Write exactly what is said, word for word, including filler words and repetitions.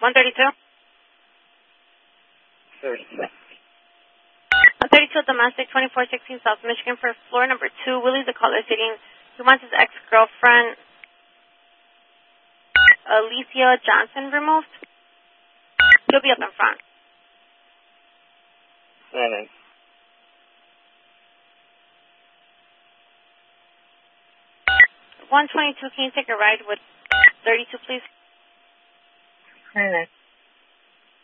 one thirty-two? thirty-two. one thirty-two domestic, twenty-four sixteen South Michigan for floor number two. Willie's the caller sitting. He wants his ex-girlfriend, Alicia Johnson, removed. She'll be up in front. All right. one twenty-two, can you take a ride with thirty-two, please? All right.